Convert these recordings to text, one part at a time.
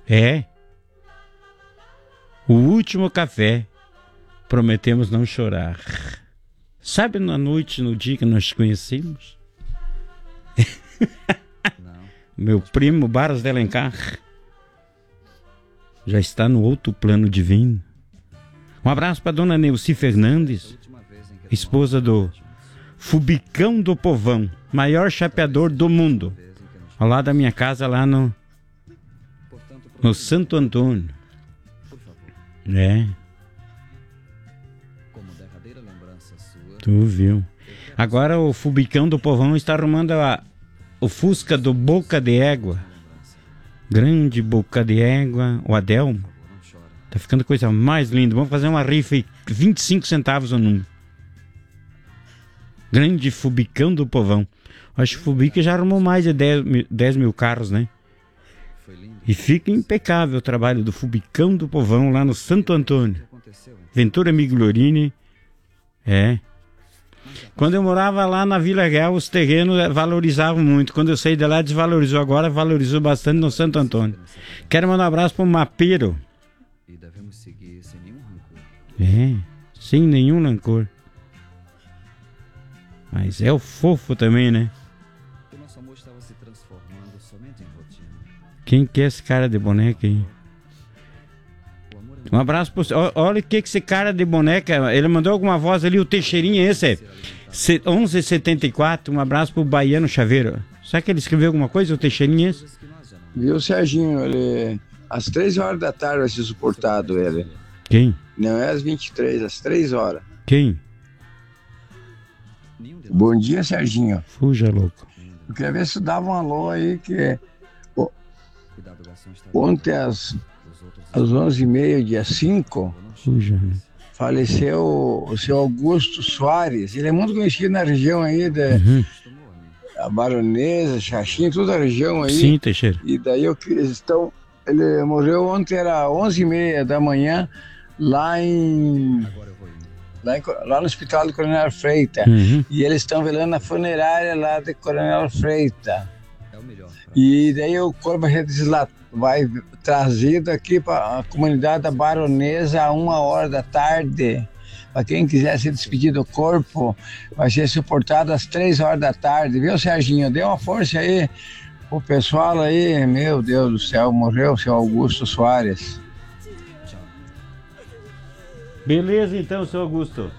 É. O último café. Prometemos não chorar. Sabe na noite, no dia que nós te conhecemos? Meu primo Baras de Alencar já está no outro plano divino. Um abraço para dona Neuci Fernandes, esposa do Fubicão do Povão, maior chapeador do mundo, ao lado da minha casa lá no Santo Antônio. É. Tu viu. Agora o Fubicão do Povão está arrumando o Fusca do Boca de Égua. Grande Boca de Égua, o Adelmo. Tá ficando coisa mais linda. Vamos fazer uma rifa aí, 25 centavos o número. Grande Fubicão do Povão. Acho que o Fubica já arrumou mais de 10 mil carros, né? E fica impecável o trabalho do Fubicão do Povão lá no Santo Antônio. Ventura Migliorini. É. Quando eu morava lá na Vila Real, os terrenos valorizavam muito. Quando eu saí de lá, desvalorizou. Agora valorizou bastante no Santo Antônio. Quero mandar um abraço para o Mapeiro. É, sem nenhum rancor. Mas é o fofo também, né? Quem que é esse cara de boneca aí? Um abraço pro... Olha o que esse cara de boneca... Ele mandou alguma voz ali, o Teixeirinha, esse é 1174. Um abraço pro Baiano Chaveiro. Será que ele escreveu alguma coisa, o Teixeirinha esse? Viu, Serginho? Ele... Às 3 horas da tarde vai ser suportado, ele. Quem? Não é às 23, às 3 horas. Quem? Bom dia, Serginho. Fuja, louco. Eu queria ver se dava um alô aí, que... Ontem às 11h30, dia 5, faleceu o seu Augusto Soares. Ele é muito conhecido na região aí da Baronesa, Xaxim, toda a região aí. Sim, Teixeira. E daí ele morreu ontem, era 11h30 da manhã, lá no Hospital do Coronel Freitas. E eles estão velando na funerária lá de Coronel Freitas. E daí o corpo vai trazido aqui para a comunidade da Baronesa a 1h da tarde. Para quem quiser se despedir do corpo, vai ser suportado às 3 horas da tarde. Viu, Serginho? Dê uma força aí o pessoal aí. Meu Deus do céu, morreu o seu Augusto Soares. Beleza então, seu Augusto.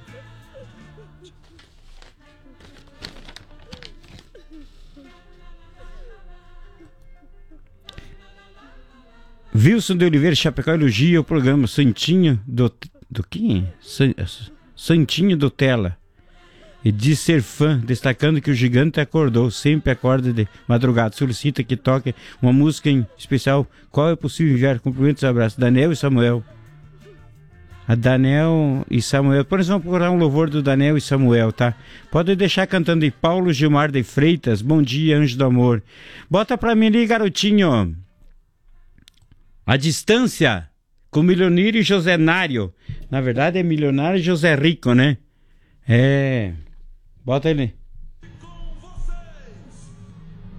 Wilson de Oliveira Chapecó elogia o programa Santinho do quem? Santinho do Tela. E diz ser fã, destacando que o gigante acordou, sempre acorda de madrugada. Solicita que toque uma música em especial. Qual é possível enviar? Cumprimentos e abraços. Daniel e Samuel. A Daniel e Samuel. Depois nós vamos procurar um louvor do Daniel e Samuel, tá? Pode deixar cantando aí. Paulo Gilmar de Freitas. Bom dia, anjo do amor. Bota pra mim ali, garotinho. A distância com Milionário e José Nário. Na verdade é Milionário e José Rico, né? É. Bota ele.